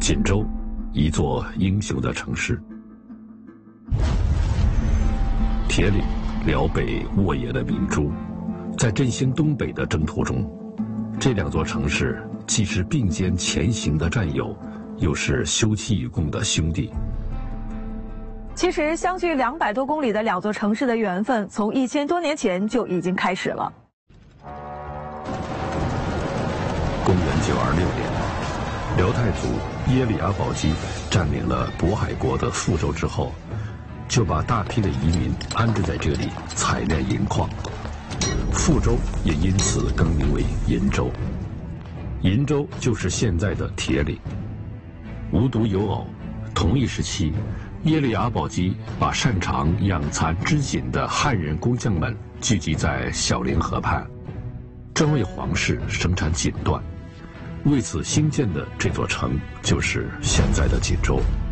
锦州，一座英雄的城市。铁岭，辽北沃野的明珠，在振兴东北的征途中，这两座城市既是并肩前行的战友，又是休戚与共的兄弟。 其实，相距200多公里的两座城市的缘分，从1000多年前就已经开始了。 公元926年，辽太祖耶律阿保机占领了渤海国的富州之后，就把大批的移民安置在这里采炼银矿，富州也因此更名为银州。银州就是现在的铁岭。无独有偶，同一时期，耶律阿保机把擅长养蚕织锦的汉人工匠们聚集在小凌河畔，专为皇室生产锦缎。为此兴建的这座城就是现在的锦州。